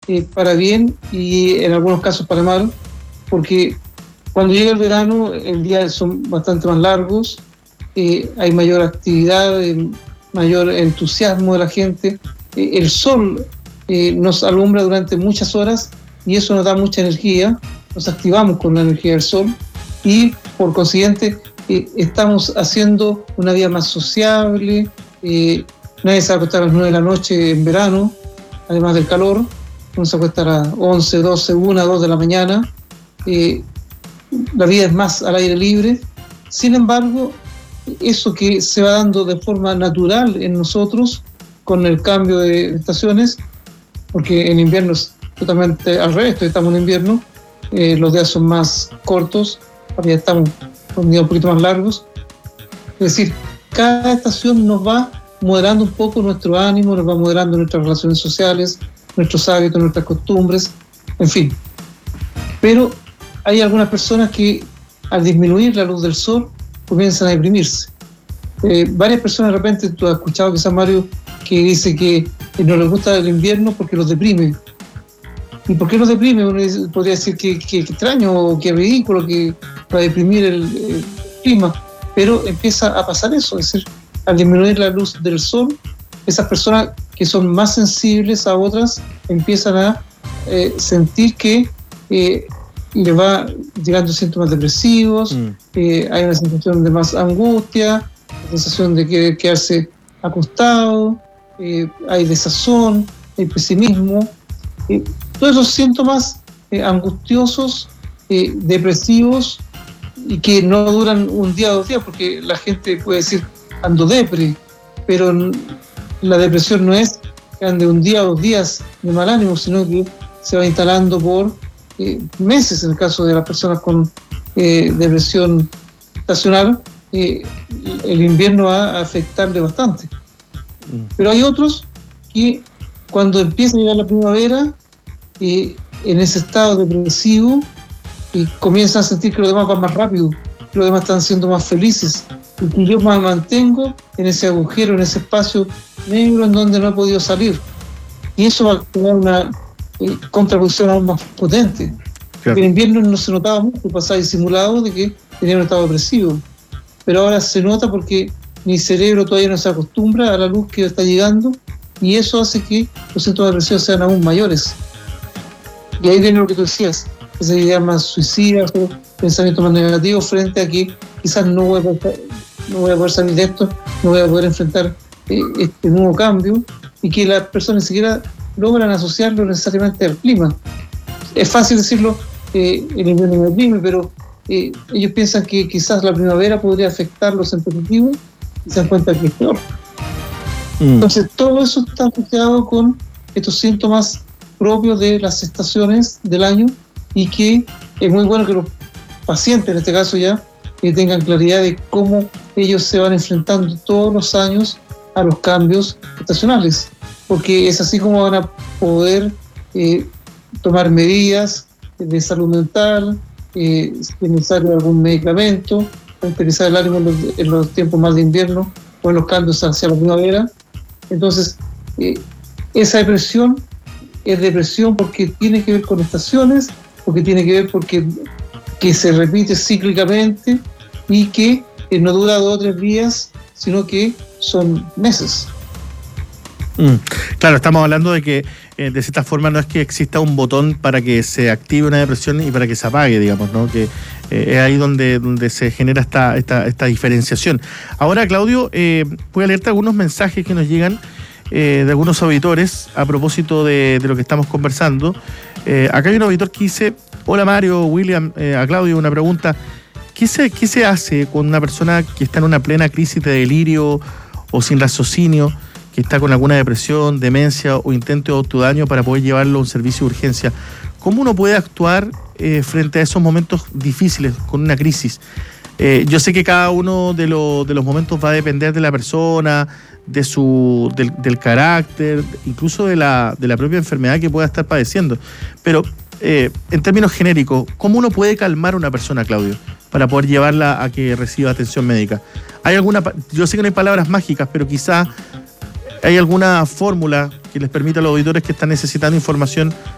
para bien y en algunos casos para mal, porque cuando llega el verano el día son bastante más largos, hay mayor actividad, mayor entusiasmo de la gente, el sol nos alumbra durante muchas horas y eso nos da mucha energía, nos activamos con la energía del sol y por consiguiente estamos haciendo una vida más sociable, nadie se va a acostar a las 9 de la noche en verano, además del calor, uno se acuesta a las 11, 12, 1, 2 de la mañana, la vida es más al aire libre. Sin embargo, eso que se va dando de forma natural en nosotros con el cambio de estaciones, porque en invierno es totalmente al revés, estamos en invierno, los días son más cortos, ahora ya estamos con días un poquito más largos, es decir, cada estación nos va moderando un poco nuestro ánimo, nos va moderando nuestras relaciones sociales, nuestros hábitos, nuestras costumbres, en fin. Pero hay algunas personas que al disminuir la luz del sol comienzan a deprimirse. Varias personas de repente, tú has escuchado quizás Mario, que dice que no les gusta el invierno porque los deprime. ¿Y por qué los deprime? Uno podría decir que extraño o que ridículo que va a deprimir el clima, pero empieza a pasar eso, es decir, al disminuir la luz del sol, esas personas que son más sensibles a otras empiezan a sentir que le va llegando síntomas depresivos, hay una sensación de más angustia, la sensación de querer quedarse acostado, hay desazón, hay pesimismo, todos esos síntomas angustiosos, depresivos y que no duran un día o 2 días, porque la gente puede decir ando depre, pero la depresión no es que ande un día o 2 días de mal ánimo, sino que se va instalando por meses. En el caso de las personas con depresión estacional, el invierno va a afectarle bastante. Pero hay otros que cuando empieza a llegar la primavera, en ese estado depresivo, comienzan a sentir que los demás van más rápido, que los demás están siendo más felices, y que yo me mantengo en ese agujero, en ese espacio negro en donde no he podido salir. Y eso va a crear una contraposición aún más potente. Claro. En invierno no se notaba mucho, pasaba disimulado de que tenía un estado depresivo, pero ahora se nota porque mi cerebro todavía no se acostumbra a la luz que está llegando y eso hace que los síntomas depresivos sean aún mayores. Y ahí viene lo que tú decías, esas ideas más suicidas, pensamientos más negativos frente a que quizás no voy a poder salir de esto, no voy a poder enfrentar este nuevo cambio, y que las personas ni siquiera logran asociarlo necesariamente al clima. Es fácil decirlo, el invierno me deprime, pero ellos piensan que quizás la primavera podría afectarlos en positivo y se dan cuenta que es peor. Entonces todo eso está asociado con estos síntomas propios de las estaciones del año, y que es muy bueno que los pacientes, en este caso ya, tengan claridad de cómo ellos se van enfrentando todos los años a los cambios estacionales, porque es así como van a poder tomar medidas de salud mental, si es necesario algún medicamento, tranquilizar el ánimo en los tiempos más de invierno o en los cambios hacia la primavera. Entonces, esa depresión es depresión porque tiene que ver con estaciones, porque tiene que ver porque se repite cíclicamente y que no dura 2 o 3 días, sino que son meses. Claro, estamos hablando de que de cierta forma no es que exista un botón para que se active una depresión y para que se apague, digamos, ¿no? Que es ahí donde se genera esta diferenciación. Ahora, Claudio, voy a leerte algunos mensajes que nos llegan de algunos auditores a propósito de lo que estamos conversando. Acá hay un auditor que dice: hola Mario, William, a Claudio una pregunta. ¿Qué se hace con una persona que está en una plena crisis de delirio o sin raciocinio, que está con alguna depresión, demencia o intento de autodaño, para poder llevarlo a un servicio de urgencia? ¿Cómo uno puede actuar frente a esos momentos difíciles, con una crisis? Yo sé que cada uno de los momentos va a depender de la persona, del carácter, incluso de la propia enfermedad que pueda estar padeciendo. Pero en términos genéricos, ¿cómo uno puede calmar a una persona, Claudio, para poder llevarla a que reciba atención médica? Yo sé que no hay palabras mágicas, pero quizá hay alguna fórmula que les permita a los auditores que están necesitando información